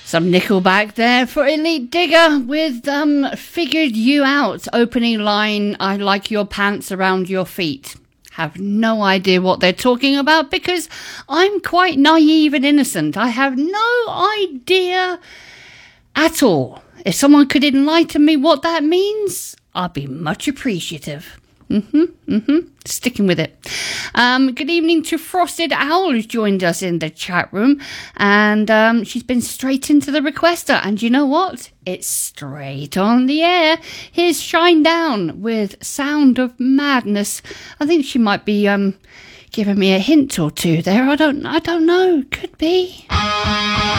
Some Nickelback there for Elite Digger with Figured You Out. Opening line, I like your pants around your feet. Have no idea what they're talking about because I'm quite naive and innocent. I have no idea at all. If someone could enlighten me what that means, I'd be much appreciative. Sticking with it. Good evening to Frosted Owl, who's joined us in the chat room. And she's been straight into the requester. And you know what? It's straight on the air. Here's Shine Down with Sound of Madness. I think she might be giving me a hint or two there. I don't know. Could be.